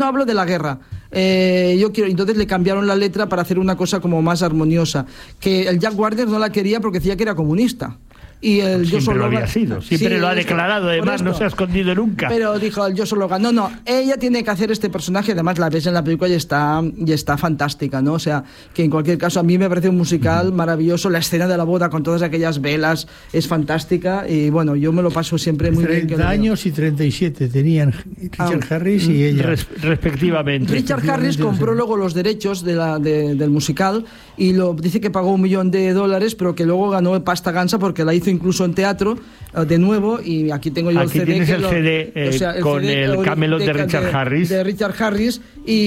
no hablo de la guerra. Yo quiero, entonces le cambiaron la letra para hacer una cosa como más armoniosa, que el Jack Warner no la quería porque decía que era comunista. Y el siempre lo había sido, siempre lo ha declarado, además no se ha escondido nunca. Pero dijo el Josh Logan, no, ella tiene que hacer este personaje, además la ves en la película y está fantástica, ¿no? O sea, que en cualquier caso a mí me parece un musical maravilloso, la escena de la boda con todas aquellas velas es fantástica y bueno, yo me lo paso siempre muy bien. 30 años y 37 tenían Richard Harris y ella. Respectivamente. Richard Harris compró luego los derechos del musical y dice que pagó $1 millón, pero que luego ganó pasta gansa porque la hizo incluso en teatro de nuevo, y aquí tengo yo aquí el CD. Tienes el CD con el Camelot de Richard Harris. De Richard Harris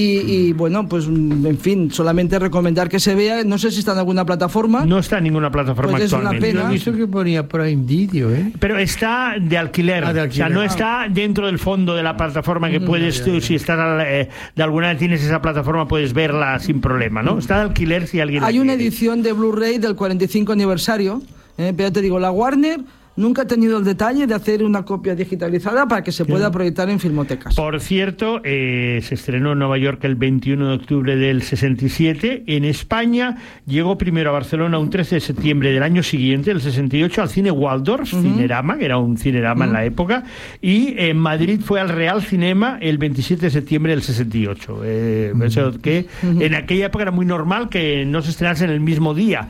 y bueno, pues en fin, solamente recomendar que se vea. No sé si está en alguna plataforma. No está en ninguna plataforma pues actualmente. Es una pena. Yo he visto que ponía Prime Video, pero está de alquiler. O sea, no está dentro del fondo de la plataforma que puedes, si estás de alguna vez tienes esa plataforma, puedes verla sin problema, ¿no? Está de alquiler si alguien. Hay una edición de Blu-ray del 45 aniversario. Pero te digo, la Warner nunca ha tenido el detalle de hacer una copia digitalizada para que se pueda proyectar en filmotecas. Por cierto, se estrenó en Nueva York el 21 de octubre del 67. En España llegó primero a Barcelona un 13 de septiembre del año siguiente, el 68, al cine Waldorf, Cinerama, que era un cinerama en la época, y en Madrid fue al Real Cinema el 27 de septiembre del 68. Eso que en aquella época era muy normal que no se estrenasen el mismo día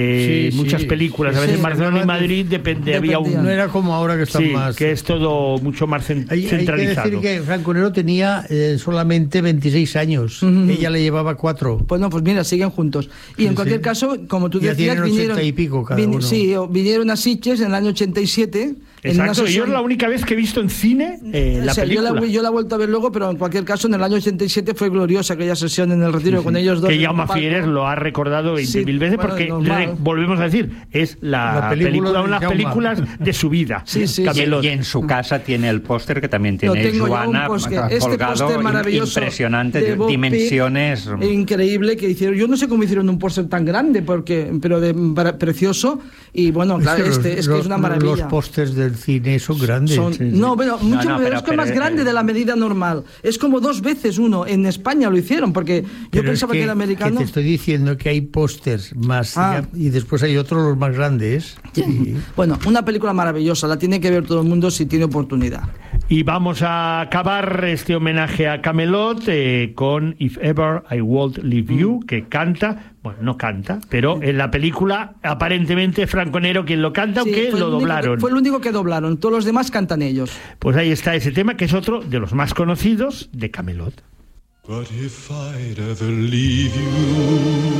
muchas películas. A veces en Barcelona y Madrid depende. No era como ahora que están más. Que es todo mucho más centralizado. Hay que decir que Franco Nero tenía solamente 26 años. Ella le llevaba 4. Pues no, pues mira, siguen juntos. Y en cualquier caso, como tú decías, vinieron 80 y pico cada uno. Sí, vinieron a Sitges en el año 87. Exacto, yo es la única vez que he visto en cine la película. Yo la he vuelto a ver luego, pero en cualquier caso en el año 87 fue gloriosa aquella sesión en el Retiro con ellos dos. Que Jaume Fieres lo ha recordado 20.000 veces, porque volvemos a decir, es la película, una de las películas de su vida. Y en su casa tiene el póster que también tiene Joana colgado, impresionante, de dimensiones increíble que hicieron. Yo no sé cómo hicieron un póster tan grande, pero precioso, y bueno, claro, es que es una maravilla. Los pósters del cine son grandes. No, pero es más grande de la medida normal. Es como 2 veces uno. En España lo hicieron, porque yo pensaba que era americano. Que te estoy diciendo que hay pósters más y después hay otros, los más grandes. Bueno, una película maravillosa, la tiene que ver todo el mundo si tiene oportunidad. Y vamos a acabar este homenaje a Camelot con If Ever I Would Leave You, que canta, bueno, no canta, pero en la película aparentemente es Franco Nero quien lo canta, aunque lo doblaron. Fue el único que doblaron, todos los demás cantan ellos. Pues ahí está ese tema, que es otro de los más conocidos de Camelot. But if I'd ever leave you,